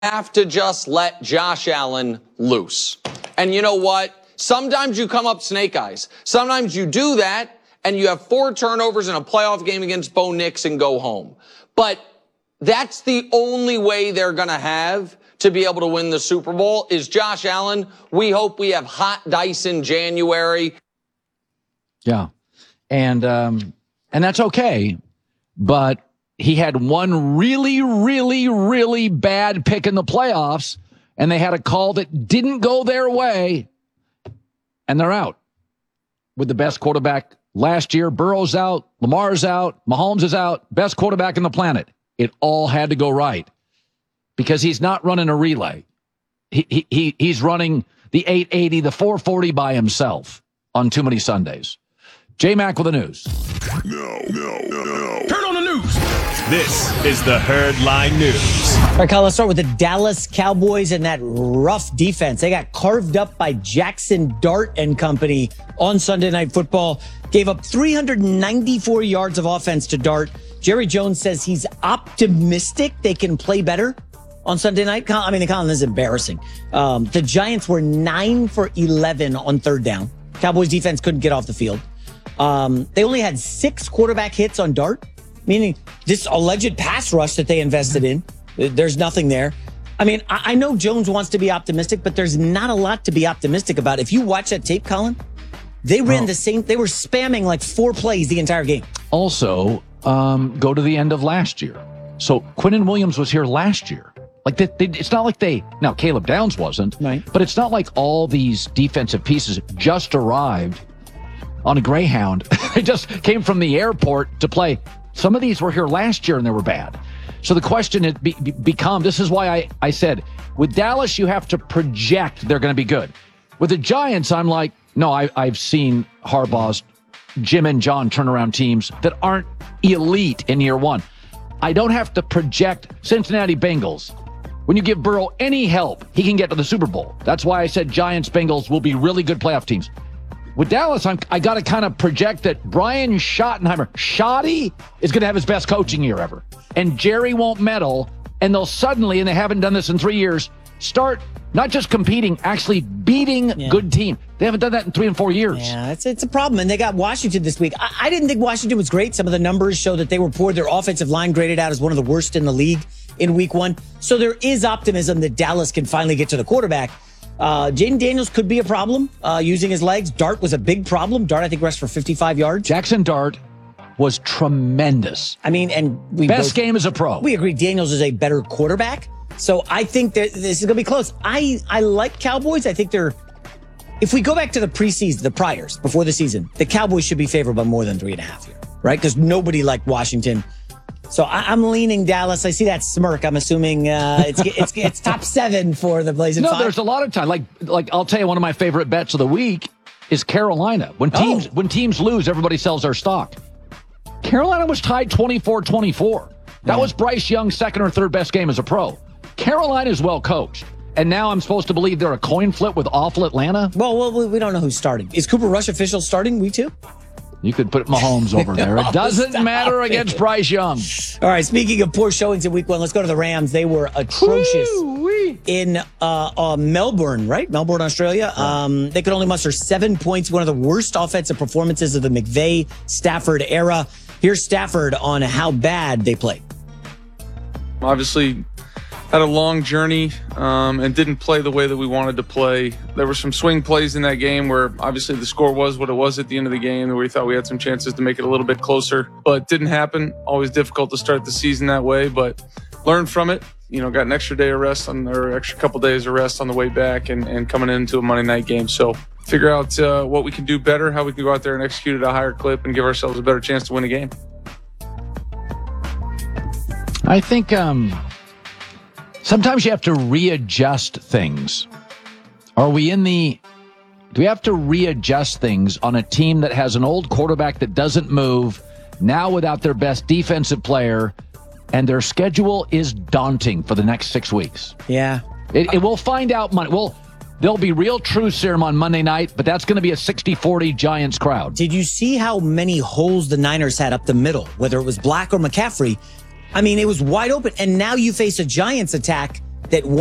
have to just let Josh Allen loose. And you know what? Sometimes you come up snake eyes. Sometimes you do that and you have 4 turnovers in a playoff game against Bo Nix and go home. But that's the only way they're going to have to be able to win the Super Bowl is Josh Allen. We hope we have hot dice in January. Yeah. And that's okay. But he had one really, really, really bad pick in the playoffs, and they had a call that didn't go their way, and they're out with the best quarterback last year. Burrow's out, Lamar's out, Mahomes is out, best quarterback on the planet. It all had to go right because he's not running a relay. He's running the 880, the 440 by himself on too many Sundays. J-Mac with the news. No. Turn on the news. This is the Herd Line News. All right, Kyle, let's start with the Dallas Cowboys and that rough defense. They got carved up by Jackson Dart and company on Sunday Night Football. Gave up 394 yards of offense to Dart. Jerry Jones says he's optimistic they can play better on Sunday night. I mean, Colin, this is embarrassing. The Giants were 9 for 11 on third down. Cowboys defense couldn't get off the field. They only had 6 quarterback hits on Dart, meaning this alleged pass rush that they invested in. There's nothing there. I mean, I know Jones wants to be optimistic, but there's not a lot to be optimistic about. If you watch that tape, Colin, they ran the same. They were spamming like 4 plays the entire game. Also, go to the end of last year. So Quinnen Williams was here last year. Like it's not like now Caleb Downs wasn't, right? But it's not like all these defensive pieces just arrived on a Greyhound. They just came from the airport to play. Some of these were here last year and they were bad. So the question has become, this is why I said, with Dallas, you have to project they're going to be good. With the Giants, I'm like, no, I've seen Harbaugh's Jim and John turnaround teams that aren't elite in year one. I don't have to project Cincinnati Bengals. When you give Burrow any help, he can get to the Super Bowl. That's why I said Giants, Bengals will be really good playoff teams. With Dallas, I got to kind of project that Brian Schottenheimer, Schotty, is going to have his best coaching year ever. And Jerry won't meddle, and they'll suddenly, and they haven't done this in 3 years, start not just competing, actually beating good team. They haven't done that in 3 and 4 years. Yeah, it's a problem. And they got Washington this week. I didn't think Washington was great. Some of the numbers show that they were poor. Their offensive line graded out as one of the worst in the league in week 1. So there is optimism that Dallas can finally get to the quarterback. Jaden Daniels could be a problem using his legs. Dart was a big problem. Dart, I think, rushed for 55 yards. Jackson Dart was tremendous. I mean, and best game as a pro. We agree Daniels is a better quarterback. So I think that this is going to be close. I like Cowboys. I think if we go back to the preseason, the priors before the season, the Cowboys should be favored by more than 3.5 here, right? Because nobody liked Washington. So I'm leaning Dallas. I see that smirk. I'm assuming it's top 7 for the Blazing Five. No, there's a lot of time. Like I'll tell you, one of my favorite bets of the week is Carolina. When teams lose, everybody sells their stock. Carolina was tied 24-24. That was Bryce Young's second or third best game as a pro. Carolina is well coached. And now I'm supposed to believe they're a coin flip with awful Atlanta? Well, we don't know who's starting. Is Cooper Rush official starting week 2? You could put Mahomes over there. It doesn't matter against Bryce Young. All right, speaking of poor showings in week 1, let's go to the Rams. They were atrocious in Melbourne, right? Melbourne, Australia. They could only muster 7 points, one of the worst offensive performances of the McVay-Stafford era. Here's Stafford on how bad they played. Obviously, had a long journey and didn't play the way that we wanted to play. There were some swing plays in that game where obviously the score was what it was at the end of the game, where we thought we had some chances to make it a little bit closer, but didn't happen. Always difficult to start the season that way, but learned from it. Got an extra day of rest or extra couple days of rest on the way back and coming into a Monday night game. So figure out what we can do better, how we can go out there and execute at a higher clip and give ourselves a better chance to win a game. I think sometimes you have to readjust things. Do we have to readjust things on a team that has an old quarterback that doesn't move, now without their best defensive player, and their schedule is daunting for the next 6 weeks? Yeah. It will find out Monday. Well, there'll be real truth serum on Monday night, but that's going to be a 60-40 Giants crowd. Did you see how many holes the Niners had up the middle, whether it was Black or McCaffrey? I mean, it was wide open, and now you face a Giants attack that